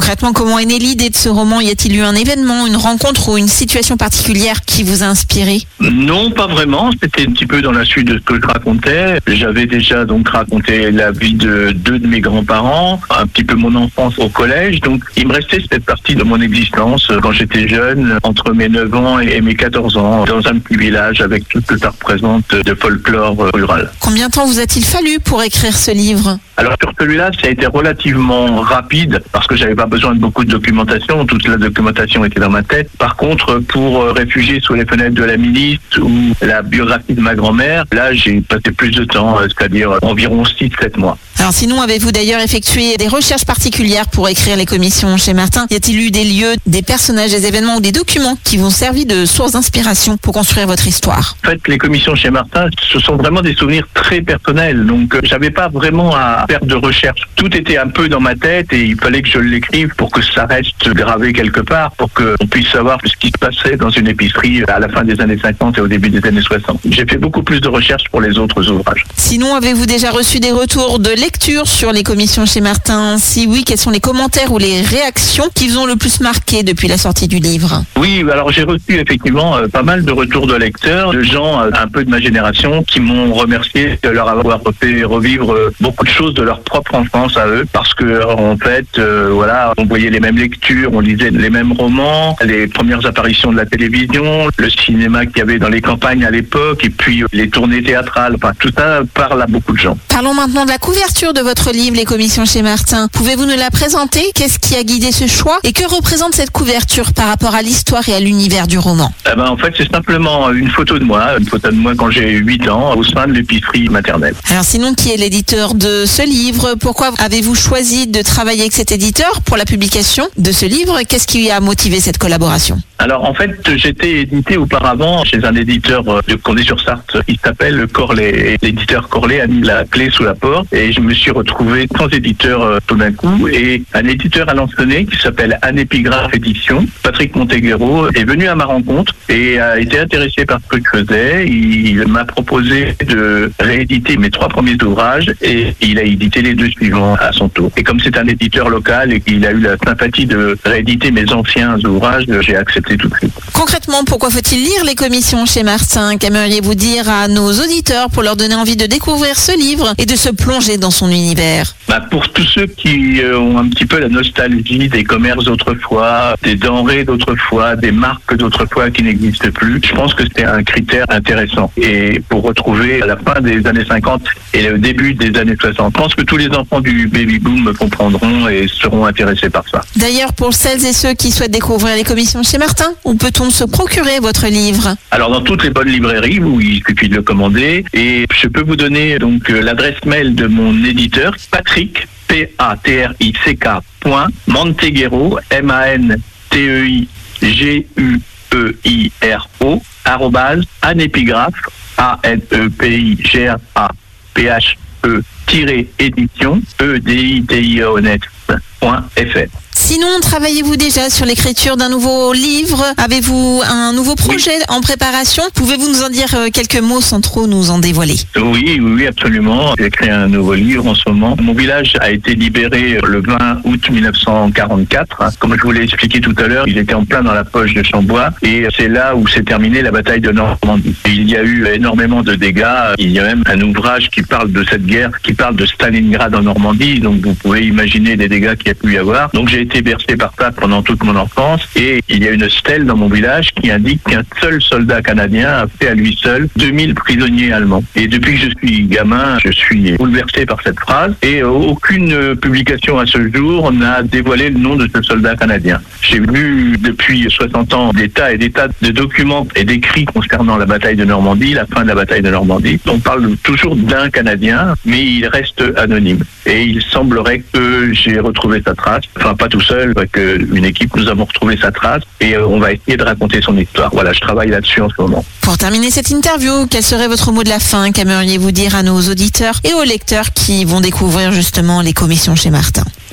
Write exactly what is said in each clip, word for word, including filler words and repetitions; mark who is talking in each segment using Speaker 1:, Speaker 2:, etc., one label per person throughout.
Speaker 1: Concrètement, comment est née l'idée de ce roman ? Y a-t-il eu un événement, une rencontre ou une situation particulière qui vous a inspiré ?
Speaker 2: Non, pas vraiment. C'était un petit peu dans la suite de ce que je racontais. J'avais déjà donc raconté la vie de deux de mes grands-parents, un petit peu mon enfance au collège. Donc, il me restait cette partie de mon existence quand j'étais jeune, entre mes neuf ans et mes quatorze ans, dans un petit village avec tout ce que ça représente de folklore rural.
Speaker 1: Combien de temps vous a-t-il fallu pour écrire ce livre ?
Speaker 2: Alors sur celui-là, ça a été relativement rapide parce que j'avais pas besoin de beaucoup de documentation. Toute la documentation était dans ma tête. Par contre, pour Réfugiés sous les fenêtres de la milice ou la biographie de ma grand-mère, là, j'ai passé plus de temps, c'est-à-dire environ six sept mois.
Speaker 1: Alors sinon, avez-vous d'ailleurs effectué des recherches particulières pour écrire les commissions chez Martin ? Y a-t-il eu des lieux, des personnages, des événements ou des documents qui vous ont servi de source d'inspiration pour construire votre histoire ?
Speaker 2: En fait, les commissions chez Martin, ce sont vraiment des souvenirs très personnels. Donc, euh, j'avais pas vraiment à faire de recherche. Tout était un peu dans ma tête et il fallait que je l'écrive pour que ça reste gravé quelque part, pour qu'on puisse savoir ce qui se passait dans une épicerie à la fin des années cinquante et au début des années soixante. J'ai fait beaucoup plus de recherches pour les autres ouvrages.
Speaker 1: Sinon, avez-vous déjà reçu des retours de lecture sur les commissions chez Martin ? Si oui, quels sont les commentaires ou les réactions qui vous ont le plus marqué depuis la sortie du livre ?
Speaker 2: Oui, alors j'ai reçu effectivement euh, pas mal de retours de lecteurs, de gens euh, un peu de ma génération qui m'ont remercié de leur avoir fait revivre euh, beaucoup de choses de leur propre enfance à eux, parce que en fait, euh, voilà, on voyait les mêmes lectures, on lisait les mêmes romans, les premières apparitions de la télévision, le cinéma qu'il y avait dans les campagnes à l'époque, et puis euh, les tournées théâtrales, enfin tout ça parle à beaucoup de gens.
Speaker 1: Parlons maintenant de la couverture de votre livre, Les commissions chez Martin. Pouvez-vous nous la présenter ? Qu'est-ce qui a guidé ce choix ? Et que représente cette couverture par rapport à l'histoire et à l'univers du roman ?
Speaker 2: Eh ben, en fait, c'est simplement une photo de moi, une photo de moi quand j'ai huit ans, au sein de l'épicerie maternelle.
Speaker 1: Alors sinon, qui est l'éditeur de ce livre ? Pourquoi avez-vous choisi de travailler avec cet éditeur pour la publication de ce livre ? Qu'est-ce qui a motivé cette collaboration ?
Speaker 2: Alors en fait, j'étais édité auparavant chez un éditeur de Condé-sur-Sarthe, il s'appelle Corlet. L'éditeur Corlet a mis la clé sous la porte et je me suis retrouvé sans éditeur euh, tout d'un coup. Et un éditeur à Lansonnais qui s'appelle Anépigraphe Édition, Patrick Monteguero, est venu à ma rencontre et a été intéressé par ce que je faisais. Il m'a proposé de rééditer mes trois premiers ouvrages et il a édité les deux suivants à son tour. Et comme c'est un éditeur local et qu'il a eu la sympathie de rééditer mes anciens ouvrages, j'ai accepté tout de suite.
Speaker 1: Concrètement, pourquoi faut-il lire les commissions chez Martin ? Qu'aimeriez-vous dire à nos auditeurs pour leur donner envie de découvrir ce livre et de se plonger dans son univers ?
Speaker 2: Bah pour tous ceux qui euh, ont un petit peu la nostalgie des commerces d'autrefois, des denrées d'autrefois, des marques d'autrefois qui n'existent plus, je pense que c'est un critère intéressant. Et pour retrouver à la fin des années cinquante et le début des années soixante, je pense que tous les enfants du baby-boom me comprendront et seront intéressés par ça.
Speaker 1: D'ailleurs, pour celles et ceux qui souhaitent découvrir les commissions chez Martin, où peut-on se procurer votre livre ?
Speaker 2: Alors dans toutes les bonnes librairies où il suffit de le commander, et je peux vous donner donc euh, l'adresse mail de mon éditeur, Patrick, P A T R I C K, point, Monteguero, M A N T E I G U E I R O, arrobase, anépigraphe, A N E P I G R A P H E, tiré édition, E D I T I O N S, point F R.
Speaker 1: Sinon, travaillez-vous déjà sur l'écriture d'un nouveau livre ? Avez-vous un nouveau projet oui. en préparation ? Pouvez-vous nous en dire quelques mots sans trop nous en dévoiler ?
Speaker 2: Oui, oui, absolument. J'ai écrit un nouveau livre en ce moment. Mon village a été libéré le vingt août mille neuf cent quarante-quatre. Comme je vous l'ai expliqué tout à l'heure, il était en plein dans la poche de Chambois et c'est là où s'est terminée la bataille de Normandie. Il y a eu énormément de dégâts. Il y a même un ouvrage qui parle de cette guerre, qui parle de Stalingrad en Normandie. Donc vous pouvez imaginer les dégâts qu'il y a pu y avoir. Donc j'ai été bercé par ça pendant toute mon enfance et il y a une stèle dans mon village qui indique qu'un seul soldat canadien a fait à lui seul deux mille prisonniers allemands. Et depuis que je suis gamin, je suis bouleversé par cette phrase et aucune publication à ce jour n'a dévoilé le nom de ce soldat canadien. J'ai lu depuis soixante ans des tas et des tas de documents et d'écrits concernant la bataille de Normandie, la fin de la bataille de Normandie. On parle toujours d'un Canadien, mais il reste anonyme. Et il semblerait que j'ai retrouvé sa trace, enfin pas tout seul, avec une équipe, nous avons retrouvé sa trace et on va essayer de raconter son histoire. Voilà, je travaille là-dessus en ce moment.
Speaker 1: Pour terminer cette interview, quel serait votre mot de la fin ? Qu'aimeriez-vous dire à nos auditeurs et aux lecteurs qui vont découvrir justement les commissions chez Martin ?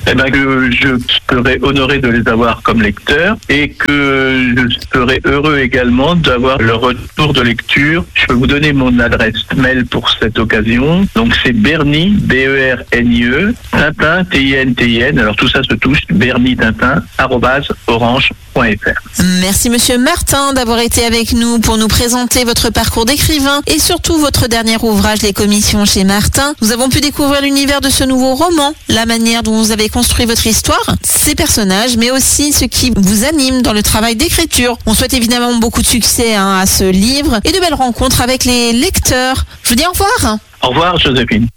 Speaker 2: Eh ben, que je serai honoré de les avoir comme lecteurs et que je serai heureux également d'avoir le retour de lecture. Je peux vous donner mon adresse mail pour cette occasion. Donc c'est Bernie, B E R N I E, Tintin, T I N T I N, alors tout ça se touche, Bernie Tintin, arobase orange point f r.
Speaker 1: Merci Monsieur Martin d'avoir été avec nous pour nous présenter votre parcours d'écrivain et surtout votre dernier ouvrage, Les Commissions chez Martin. Nous avons pu découvrir l'univers de ce nouveau roman, la manière dont vous avez construit votre histoire, ses personnages, mais aussi ce qui vous anime dans le travail d'écriture. On souhaite évidemment beaucoup de succès hein, à ce livre et de belles rencontres avec les lecteurs. Je vous dis au revoir.
Speaker 2: Au revoir Joséphine.